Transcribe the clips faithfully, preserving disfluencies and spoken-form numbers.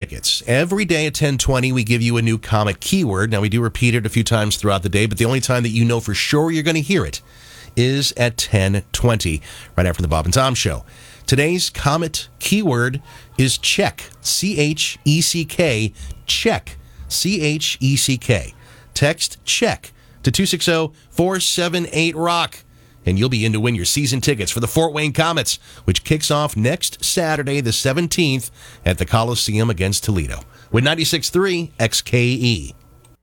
tickets. Every day at ten twenty, we give you a new Comet keyword. Now, we do repeat it a few times throughout the day, but the only time that you know for sure you're going to hear it is at ten twenty, right after the Bob and Tom Show. Today's Comet keyword is check, C H E C K, check, C H E C K. Text check to two six zero, four seven eight, rock, and you'll be in to win your season tickets for the Fort Wayne Comets, which kicks off next Saturday, the seventeenth, at the Coliseum against Toledo. With ninety-six point three X K E.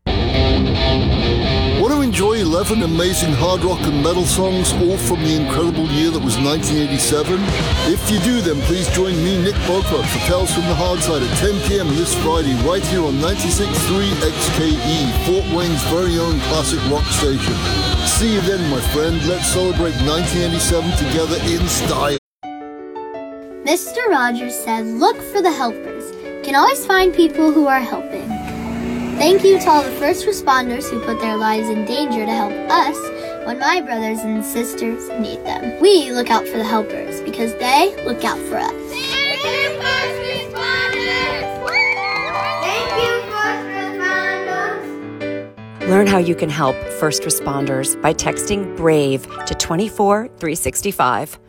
Want to enjoy eleven amazing hard rock and metal songs, all from the incredible year that was nineteen eighty-seven? If you do, then please join me, Nick Boatwright, for Tales from the Hard Side at ten p.m. this Friday, right here on ninety-six point three X K E, Fort Wayne's very own classic rock station. See you then, my friend. Let's celebrate nineteen eighty-seven together in style. Mister Rogers said, look for the helpers. You can always find people who are helping. Thank you to all the first responders who put their lives in danger to help us when my brothers and sisters need them. We look out for the helpers because they look out for us. Thank you, first responders! Thank you, first responders! Learn how you can help first responders by texting BRAVE to two four three six five.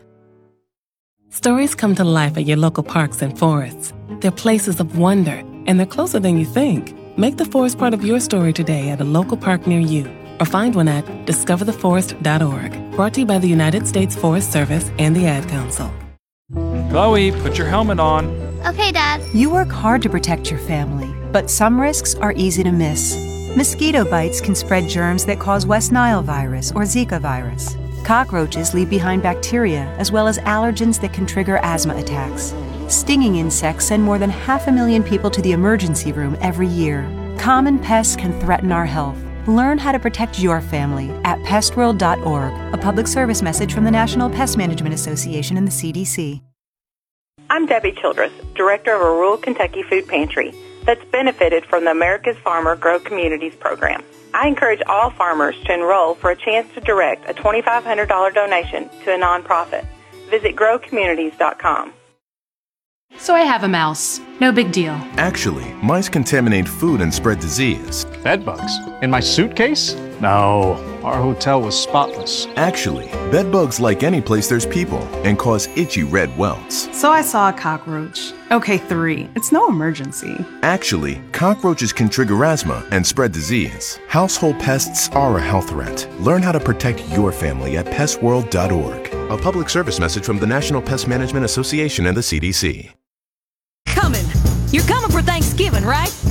Stories come to life at your local parks and forests. They're places of wonder, and they're closer than you think. Make the forest part of your story today at a local park near you, or find one at discover the forest dot org. Brought to you by the United States Forest Service and the Ad Council. Chloe, put your helmet on. Okay, Dad. You work hard to protect your family, but some risks are easy to miss. Mosquito bites can spread germs that cause West Nile virus or Zika virus. Cockroaches leave behind bacteria as well as allergens that can trigger asthma attacks. Stinging insects send more than half a million people to the emergency room every year. Common pests can threaten our health. Learn how to protect your family at pest world dot org, a public service message from the National Pest Management Association and the C D C. I'm Debbie Childress, director of a rural Kentucky food pantry that's benefited from the America's Farmer Grow Communities program. I encourage all farmers to enroll for a chance to direct a twenty-five hundred dollars donation to a nonprofit. Visit grow communities dot com. So I have a mouse. No big deal. Actually, mice contaminate food and spread disease. Bed bugs? In my suitcase? No, our hotel was spotless. Actually, bed bugs like any place there's people and cause itchy red welts. So I saw a cockroach. Okay, three. It's no emergency. Actually, cockroaches can trigger asthma and spread disease. Household pests are a health threat. Learn how to protect your family at pest world dot org. A public service message from the National Pest Management Association and the C D C. Coming. You're coming for Thanksgiving, right?